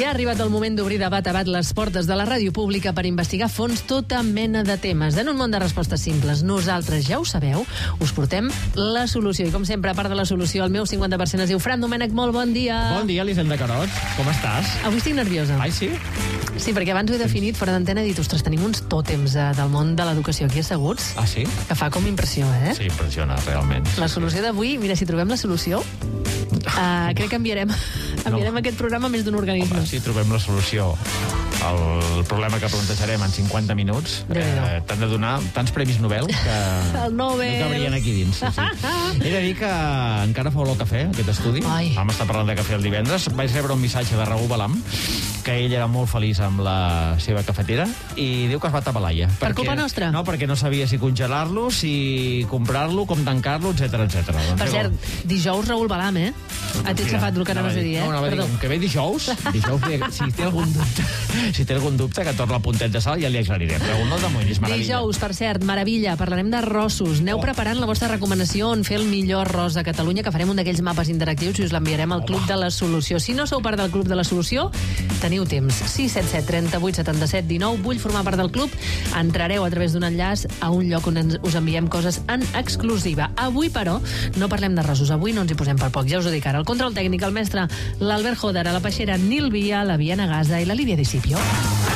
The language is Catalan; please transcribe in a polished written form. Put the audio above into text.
Ja ha arribat el moment d'obrir de bat a bat les portes de la ràdio pública per investigar a fons tota mena de temes. En un món de respostes simples, nosaltres, ja ho sabeu, us portem la solució. I com sempre, a part de la solució, el meu 50% es diu Fran Domènech. Molt bon dia. Bon dia, Elisenda Carot. Com estàs? Avui estic nerviosa. Ai, sí? Sí, perquè abans ho he definit fora d'antena i he dit, ostres, tenim uns tòtems del món de l'educació aquí asseguts. Ah, sí? Que fa com impressió, eh? Sí, impressiona, realment. La solució d'avui, mira, si trobem la solució, crec que enviarem aquest programa a més d'un organisme. Home, si trobem la solució al problema que plantejarem en 50 minuts, t'han de donar tants premis Nobel que el Nobel. no cabrien aquí dins. Sí. He de dir que encara fa olor a cafè, aquest estudi. Ai. Vam estar parlant de cafè el divendres. Vaig rebre un missatge de Raül Balam, que ell era molt feliç amb la seva cafetera, i diu que es va tapar l'aia. Per culpa nostra? No, perquè no sabia si congelar-lo, si comprar-lo, com tancar-lo, etc etc. Per cert, dijous Raül Balam, eh? Et he xafat el que anaves a dir, eh? No, anava a dir, que ve dijous, si té algun dubte, que torna al puntet de sal i ja li aclarirem. Raül, no el demonis, meravella. Dijous, per cert, meravella, parlarem d'arrossos. Aneu preparant la vostra recomanació on fer el millor arròs de Catalunya, que farem un d'aquells mapes interactius i us l'enviarem al Club de la Solució. Si no sou part del Club de la Solució, teniu temps. 677 38 77 19. Vull formar part del club. Entrareu a través d'un enllaç a un lloc on us enviem coses en exclusiva. Avui, però, no parlem d'arrossos. Avui no ens hi posem per poc. Ja us ho dic ara. El control tècnic, el mestre l'Albert Joder, a la peixera Nil Via, la Viana Gaza i la Lídia Discipio.